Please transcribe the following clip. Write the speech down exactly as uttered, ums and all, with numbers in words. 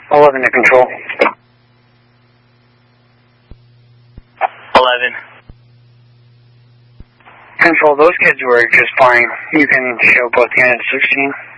eleven to control. eleven. Control, those kids were just fine. You can show both units sixteen.